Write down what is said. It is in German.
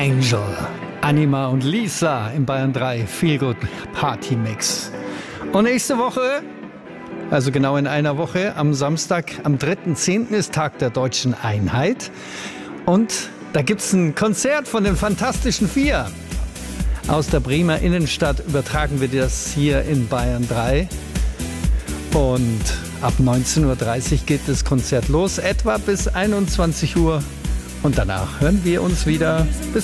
Angel, Anima und Lisa im Bayern 3 Feel Good Party Mix. Und nächste Woche, also genau in einer Woche, am Samstag, am 3.10. ist Tag der Deutschen Einheit. Und da gibt es ein Konzert von den Fantastischen Vier. Aus der Bremer Innenstadt übertragen wir das hier in Bayern 3. Und ab 19.30 Uhr geht das Konzert los, etwa bis 21 Uhr. Und danach hören wir uns wieder. Bis